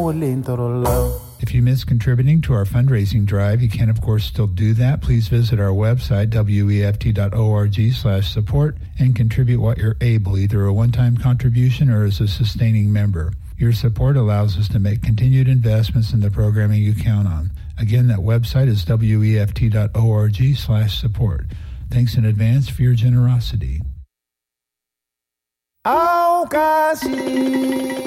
If you miss contributing to our fundraising drive, you can, of course, still do that. Please visit our website, weft.org/support, and contribute what you're able, either a one-time contribution or as a sustaining member. Your support allows us to make continued investments in the programming you count on. Again, that website is weft.org/support. Thanks in advance for your generosity.